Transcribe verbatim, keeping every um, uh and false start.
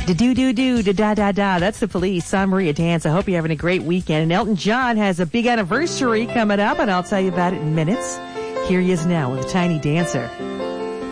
Do do do da da da da. That's the Police. I'm Maria Dance. I hope you're having a great weekend. And Elton John has a big anniversary coming up, and I'll tell you about it in minutes. Here he is now with a Tiny Dancer.